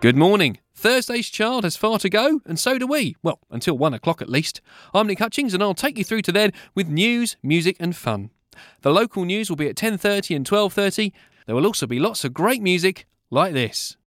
Good morning. Thursday's child has far to go, and so do we. Well, until 1 o'clock at least. I'm Nick Hutchings, and I'll take you through to then with news, music and fun. The local news will be at 10:30 and 12:30. There will also be lots of great music like this.